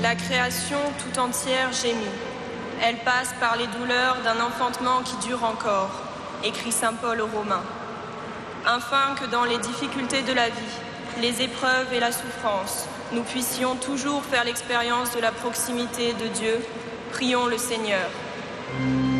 La création tout entière gémit. Elle passe par les douleurs d'un enfantement qui dure encore, écrit saint Paul aux Romains. Afin que dans les difficultés de la vie, les épreuves et la souffrance, nous puissions toujours faire l'expérience de la proximité de Dieu, prions le Seigneur.